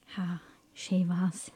Ja, schön war's.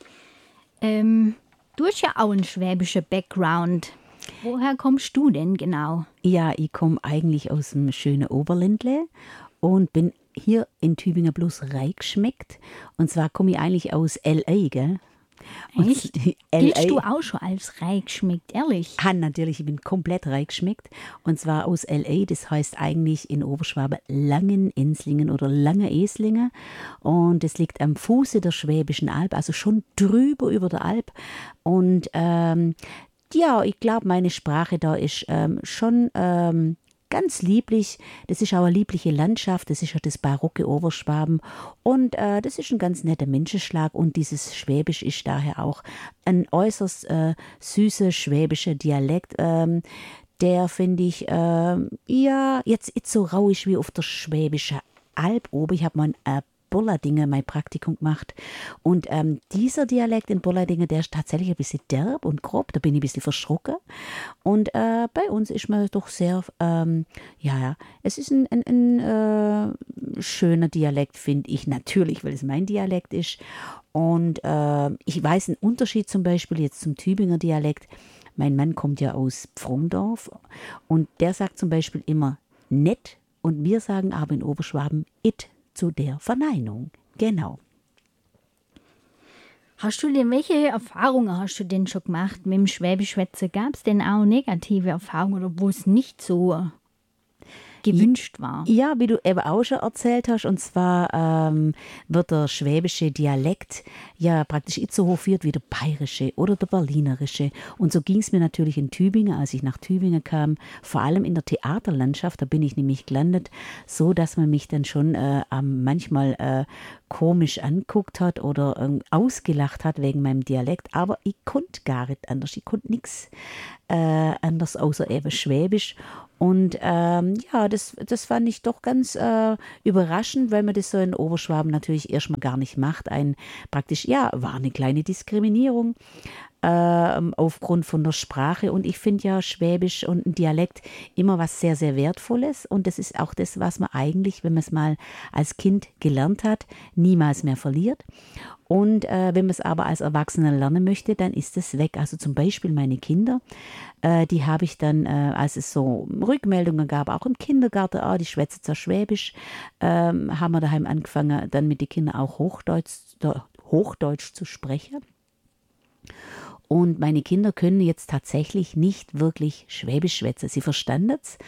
Du hast ja auch einen schwäbischen Background. Woher kommst du denn genau? Ja, ich komme eigentlich aus dem schönen Oberländle und bin hier in Tübingen bloß reingeschmeckt. Und zwar komme ich eigentlich aus L.A., gell? Und Echt? Giltst du auch schon als reich geschmeckt, ehrlich? Natürlich, ich bin komplett reingeschmeckt. Und zwar aus L.A., das heißt eigentlich in Oberschwaben Langenenslingen oder Langeneslingen. Und das liegt am Fuße der Schwäbischen Alb, also schon drüber über der Alb. Und ja, ich glaube, meine Sprache da ist schon ganz lieblich. Das ist auch eine liebliche Landschaft. Das ist ja das barocke Oberschwaben. Und das ist ein ganz netter Menschenschlag. Und dieses Schwäbisch ist daher auch ein äußerst süßer schwäbischer Dialekt. Der finde ich, ja, jetzt nicht so rauig wie auf der Schwäbischen Alb oben. Ich habe mal ein Bolladingen mein Praktikum gemacht. Und dieser Dialekt in Bolladingen, der ist tatsächlich ein bisschen derb und grob. Da bin ich ein bisschen verschrocken. Und bei uns ist man doch sehr, ja, es ist ein schöner Dialekt, finde ich natürlich, weil es mein Dialekt ist. Und ich weiß einen Unterschied zum Beispiel jetzt zum Tübinger Dialekt. Mein Mann kommt ja aus Pfromdorf und der sagt zum Beispiel immer nett und wir sagen aber in Oberschwaben it zu der Verneinung. Genau. Welche Erfahrungen hast du denn schon gemacht mit dem Schwäbischwätze? Gab es denn auch negative Erfahrungen oder wo es nicht so gewünscht war? Ja, wie du eben auch schon erzählt hast, und zwar wird der schwäbische Dialekt ja praktisch nicht so hofiert wie der bayerische oder der berlinerische. Und so ging es mir natürlich in Tübingen, als ich nach Tübingen kam, vor allem in der Theaterlandschaft, da bin ich nämlich gelandet, so dass man mich dann schon manchmal komisch anguckt hat oder ausgelacht hat wegen meinem Dialekt, aber ich konnte gar nicht anders, ich konnte nichts anders außer eben Schwäbisch. Und ja, das fand ich doch ganz überraschend, weil man das so in Oberschwaben natürlich erstmal gar nicht macht. Praktisch, ja, war eine kleine Diskriminierung aufgrund von der Sprache. Und ich finde ja Schwäbisch und ein Dialekt immer was sehr, sehr Wertvolles. Und das ist auch das, was man eigentlich, wenn man es mal als Kind gelernt hat, niemals mehr verliert. Und wenn man es aber als Erwachsener lernen möchte, dann ist es weg. Also zum Beispiel meine Kinder, die habe ich dann, als es so Rückmeldungen gab, auch im Kindergarten, die schwätzen zwar Schwäbisch, haben wir daheim angefangen, dann mit den Kindern auch Hochdeutsch zu sprechen. Und meine Kinder können jetzt tatsächlich nicht wirklich Schwäbisch schwätzen. Sie verstanden es,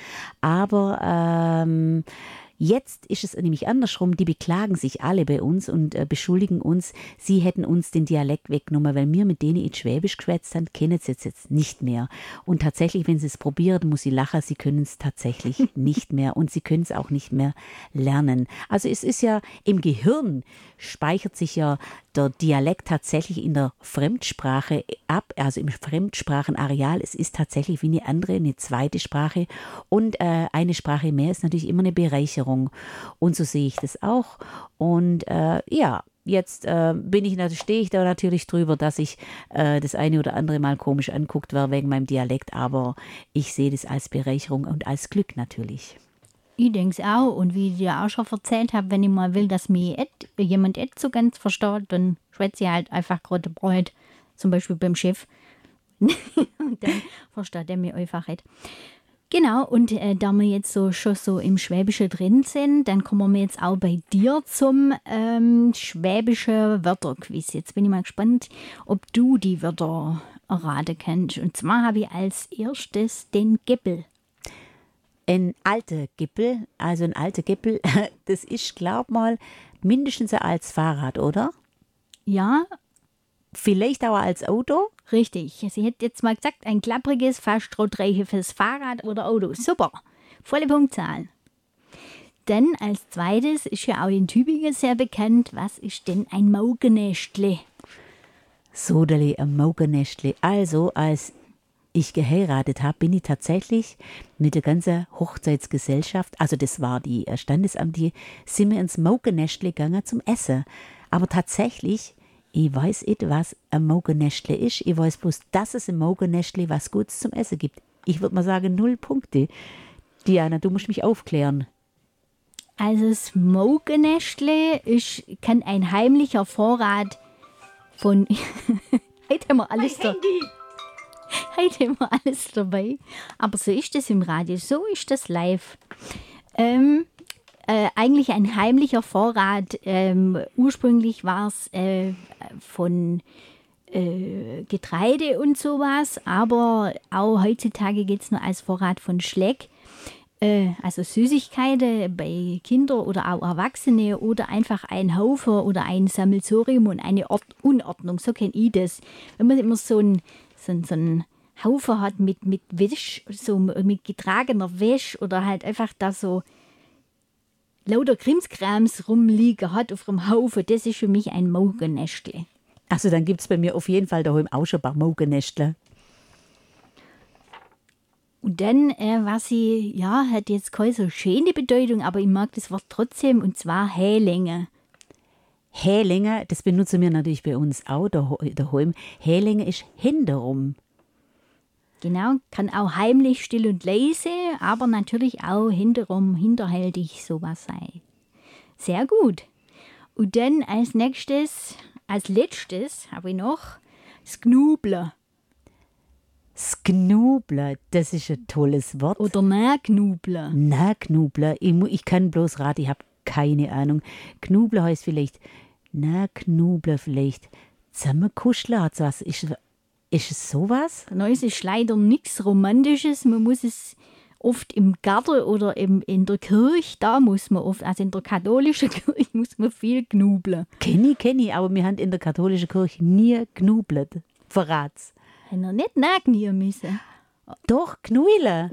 aber jetzt ist es nämlich andersrum, die beklagen sich alle bei uns und beschuldigen uns, sie hätten uns den Dialekt weggenommen, weil wir mit denen in Schwäbisch geschwätzt haben, kennen sie jetzt nicht mehr. Und tatsächlich, wenn sie es probieren, muss sie lachen, sie können es tatsächlich nicht mehr und sie können es auch nicht mehr lernen. Also es ist ja, im Gehirn speichert sich ja der Dialekt tatsächlich in der Fremdsprache ab, also im Fremdsprachenareal. Es ist tatsächlich wie eine andere, eine zweite Sprache und eine Sprache mehr ist natürlich immer eine Bereicherung. Und so sehe ich das auch. Und ja, jetzt stehe ich da natürlich drüber, dass ich das eine oder andere Mal komisch anguckt werde wegen meinem Dialekt, aber ich sehe das als Bereicherung und als Glück natürlich. Ich denke es auch. Und wie ich dir auch schon erzählt habe, wenn ich mal will, dass mich jemand so ganz versteht, dann schwätze ich halt einfach gerade Brot, zum Beispiel beim Chef. Und dann versteht er mich einfach nicht. Genau, und da wir jetzt schon so im Schwäbischen drin sind, dann kommen wir jetzt auch bei dir zum schwäbischen Wörterquiz. Jetzt bin ich mal gespannt, ob du die Wörter erraten kannst. Und zwar habe ich als erstes den Geppel. Ein alter Gippel, das ist, glaub mal, mindestens ein altes Fahrrad, oder? Ja. Vielleicht auch als Auto? Richtig. Sie hätte jetzt mal gesagt, ein klappriges, fast rotreiches Fahrrad oder Auto. Super. Volle Punktzahl. Dann als zweites ist ja auch in Tübingen sehr bekannt. Was ist denn ein Maugenästle? Sodeli, ein Maugenästle. Also, als ich geheiratet habe, bin ich tatsächlich mit der ganzen Hochzeitsgesellschaft, also das war die Standesamt, sind wir ins Maugenästle gegangen zum Essen. Aber tatsächlich, ich weiß nicht, was ein Maugenästle ist. Ich weiß bloß, dass es im Maugenästle was Gutes zum Essen gibt. Ich würde mal sagen 0 Punkte. Diana, du musst mich aufklären. Also das Mogenäschle kann ein heimlicher Vorrat von... Heute haben wir alles Heute haben wir alles dabei. Aber so ist das im Radio, so ist das live. Eigentlich ein heimlicher Vorrat. Ursprünglich war es von Getreide und sowas, aber auch heutzutage geht es nur als Vorrat von Schleck. Also Süßigkeiten bei Kindern oder auch Erwachsene oder einfach ein Haufen oder ein Sammelsurium und eine Unordnung. So kenne ich das. Wenn man immer so einen Haufen hat mit Wäsch, so mit getragener Wäsche oder halt einfach da so lauter Krimskrams rumliegen hat auf dem Haufen, das ist für mich ein Mogenäschle. Also dann gibt es bei mir auf jeden Fall daheim auch schon ein paar Mogenäschle. Und dann, hat jetzt keine so schöne Bedeutung, aber ich mag das Wort trotzdem, und zwar Hählänge. Hählänge, das benutzen wir natürlich bei uns auch daheim. Hählänge ist hinterrum. Genau, kann auch heimlich, still und leise, aber natürlich auch hinterrum, hinterhältig sowas sein. Sehr gut. Und dann als letztes habe ich noch das Gnubler. Sknubler, das ist ein tolles Wort. Oder Nähknubler. Nähknubler, ich kann bloß raten, ich habe keine Ahnung. Knubler heißt vielleicht, Nähknubler vielleicht, Zusammenkuscheln hat was. Ist es sowas? Nein, es ist leider nichts Romantisches. Man muss es oft im Garten oder in der Kirche, da muss man oft, also in der katholischen Kirche muss man viel knubeln. Kenn ich, aber wir haben in der katholischen Kirche nie knubelt. Verrat's. Haben wir nicht nachknien müssen? Doch, Knuile.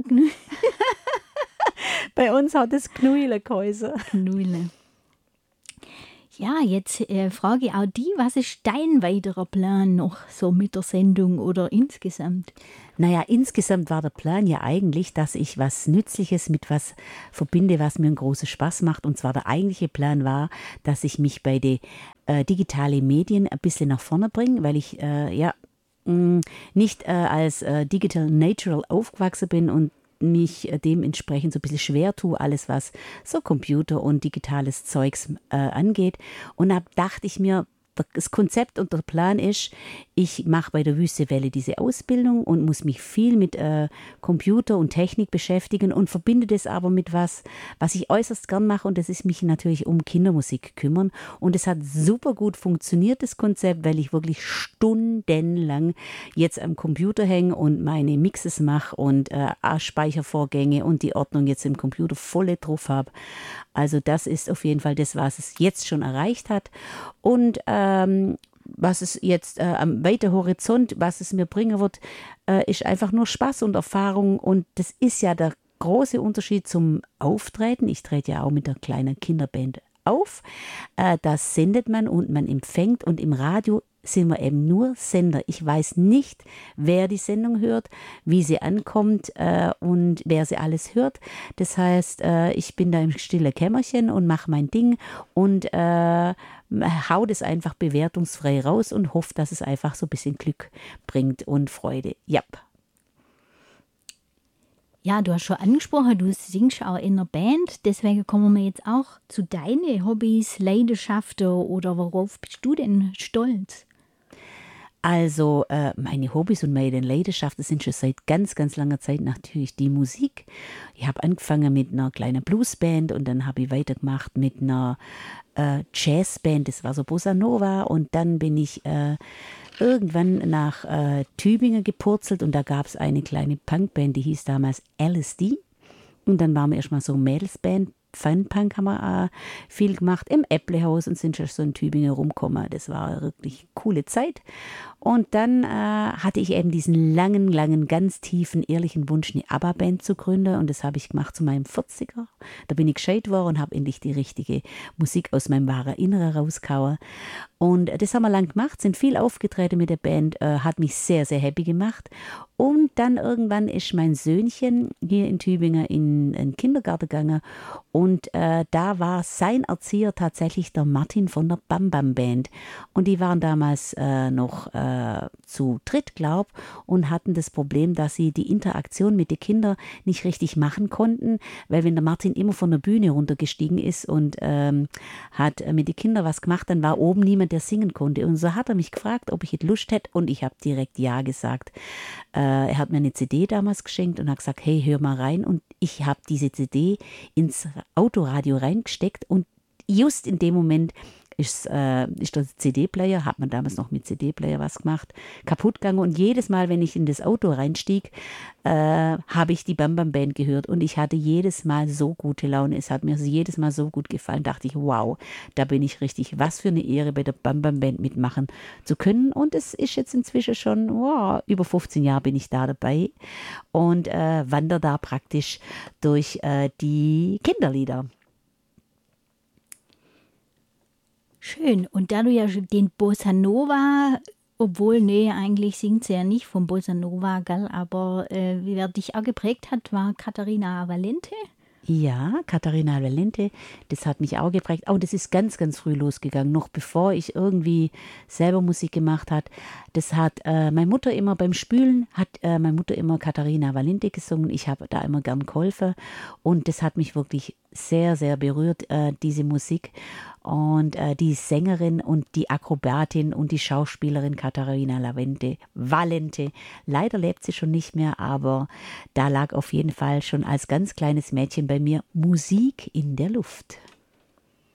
Bei uns hat es Knuile geheißen. Knuile. Ja, jetzt frage ich auch die, was ist dein weiterer Plan noch so mit der Sendung oder insgesamt? Naja, insgesamt war der Plan ja eigentlich, dass ich was Nützliches mit was verbinde, was mir einen großen Spaß macht. Und zwar der eigentliche Plan war, dass ich mich bei den digitalen Medien ein bisschen nach vorne bringe, weil ich nicht als Digital Natural aufgewachsen bin und mich dementsprechend so ein bisschen schwer tue, alles was so Computer und digitales Zeugs angeht. Und da dachte ich mir, das Konzept und der Plan ist, ich mache bei der Wüste Welle diese Ausbildung und muss mich viel mit Computer und Technik beschäftigen und verbinde das aber mit was ich äußerst gern mache, und das ist mich natürlich um Kindermusik kümmern. Und es hat super gut funktioniert, das Konzept, weil ich wirklich stundenlang jetzt am Computer hänge und meine Mixes mache und Speichervorgänge und die Ordnung jetzt im Computer voll drauf habe. Also das ist auf jeden Fall das, was es jetzt schon erreicht hat. Und was es jetzt am weiten Horizont, was es mir bringen wird, ist einfach nur Spaß und Erfahrung. Und das ist ja der große Unterschied zum Auftreten. Ich trete ja auch mit einer kleinen Kinderband auf. Das sendet man und man empfängt, und im Radio sind wir eben nur Sender. Ich weiß nicht, wer die Sendung hört, wie sie ankommt und wer sie alles hört. Das heißt, ich bin da im stillen Kämmerchen und mache mein Ding und hau das einfach bewertungsfrei raus und hoffe, dass es einfach so ein bisschen Glück bringt und Freude. Yep. Ja, du hast schon angesprochen, du singst auch in einer Band, deswegen kommen wir jetzt auch zu deinen Hobbys, Leidenschaften, oder worauf bist du denn stolz? Also meine Hobbys und meine Leidenschaften sind schon seit ganz, ganz langer Zeit natürlich die Musik. Ich habe angefangen mit einer kleinen Bluesband und dann habe ich weitergemacht mit einer Jazzband, das war so Bossa Nova, und dann bin ich irgendwann nach Tübingen gepurzelt und da gab es eine kleine Punkband, die hieß damals LSD, und dann waren wir erstmal so Mädelsband. Funpunk haben wir viel gemacht im Äpplehaus und sind schon so in Tübingen rumgekommen. Das war eine wirklich coole Zeit. Und dann hatte ich eben diesen langen, ganz tiefen, ehrlichen Wunsch, eine ABBA-Band zu gründen. Und das habe ich gemacht zu meinem 40er. Da bin ich gescheit geworden und habe endlich die richtige Musik aus meinem wahren Inneren rausgehauen. Und das haben wir lang gemacht, sind viel aufgetreten mit der Band, hat mich sehr, sehr happy gemacht. Und dann irgendwann ist mein Söhnchen hier in Tübingen in den Kindergarten gegangen und da war sein Erzieher tatsächlich der Martin von der Bam Bam Band. Und die waren damals noch zu dritt, glaub, und hatten das Problem, dass sie die Interaktion mit den Kindern nicht richtig machen konnten, weil wenn der Martin immer von der Bühne runtergestiegen ist und hat mit den Kindern was gemacht, dann war oben niemand, der singen konnte. Und so hat er mich gefragt, ob ich jetzt Lust hätte und ich habe direkt ja gesagt. Er hat mir eine CD damals geschenkt und hat gesagt, hey, hör mal rein. Und ich habe diese CD ins Autoradio reingesteckt und just in dem Moment ist der CD-Player, hat man damals noch mit CD-Player was gemacht, kaputt gegangen. Und jedes Mal, wenn ich in das Auto reinstieg, habe ich die Bam Bam Band gehört. Und ich hatte jedes Mal so gute Laune. Es hat mir jedes Mal so gut gefallen. Dachte ich, wow, da bin ich richtig. Was für eine Ehre, bei der Bam Bam Band mitmachen zu können. Und es ist jetzt inzwischen schon, wow, über 15 Jahre bin ich da dabei und wandere da praktisch durch die Kinderlieder. Schön. Und da du ja den Bossa Nova, obwohl, nee, eigentlich singt sie ja nicht vom Bossa Nova, gell, aber wer dich auch geprägt hat, war Catarina Valente. Ja, Catarina Valente, das hat mich auch geprägt. Oh, das ist ganz, ganz früh losgegangen, noch bevor ich irgendwie selber Musik gemacht habe. Das hat meine Mutter immer beim Spülen, hat meine Mutter immer Catarina Valente gesungen. Ich habe da immer gern geholfen und das hat mich wirklich sehr, sehr berührt, diese Musik. Und die Sängerin und die Akrobatin und die Schauspielerin Catarina Valente. Leider lebt sie schon nicht mehr, aber da lag auf jeden Fall schon als ganz kleines Mädchen bei mir Musik in der Luft.